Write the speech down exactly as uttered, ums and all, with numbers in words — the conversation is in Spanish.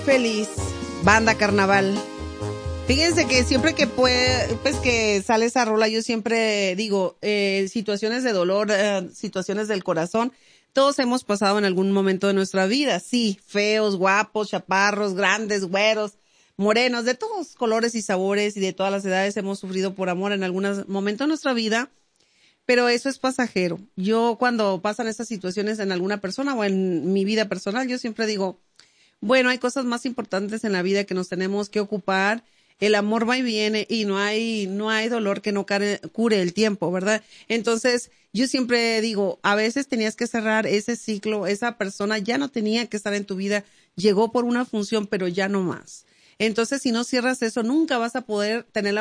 Feliz, banda Carnaval. Fíjense que siempre que puede, pues que sale esa rola, yo siempre digo, eh, situaciones de dolor, eh, situaciones del corazón, todos hemos pasado en algún momento de nuestra vida, sí, feos, guapos, chaparros, grandes, güeros, morenos, de todos colores y sabores y de todas las edades hemos sufrido por amor en algún momento de nuestra vida, pero eso es pasajero. Yo cuando pasan esas situaciones en alguna persona o en mi vida personal, yo siempre digo, bueno, hay cosas más importantes en la vida que nos tenemos que ocupar. El amor va y viene y no hay, no hay dolor que no care- cure el tiempo, ¿verdad? Entonces, yo siempre digo, a veces tenías que cerrar ese ciclo, esa persona ya no tenía que estar en tu vida, llegó por una función, pero ya no más. Entonces, si no cierras eso, nunca vas a poder tener la